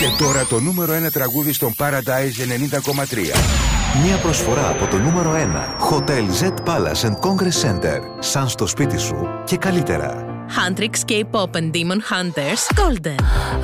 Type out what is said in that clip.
Και τώρα το νούμερο 1 τραγούδι στον Paradise 90,3. Μια προσφορά από το νούμερο 1 Hotel Z Palace and Congress Center. Σαν στο σπίτι σου και καλύτερα. Huntrix K-Pop and Demon Hunters Golden.